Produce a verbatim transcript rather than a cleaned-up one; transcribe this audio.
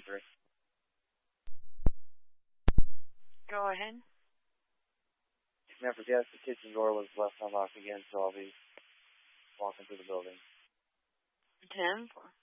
three. Go ahead. Never guess the kitchen door was left unlocked again, so I'll be walking through the building. ten four.